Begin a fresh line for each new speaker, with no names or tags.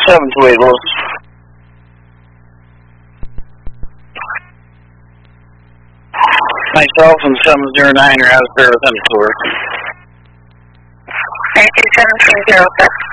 to Eagles. Myself and 709 are out of service on the tour.
92730.